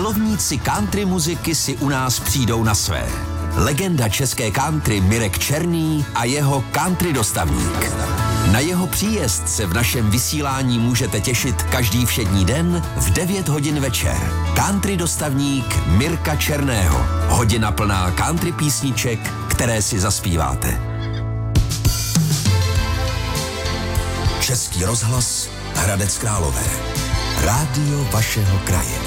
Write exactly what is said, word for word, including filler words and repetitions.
Milovníci country muziky si u nás přijdou na své. Legenda české country Mirek Černý a jeho country dostavník. Na jeho příjezd se v našem vysílání můžete těšit každý všední den v devět hodin večer. Country dostavník Mirka Černého. Hodina plná country písniček, které si zaspíváte. Český rozhlas Hradec Králové. Rádio vašeho kraje.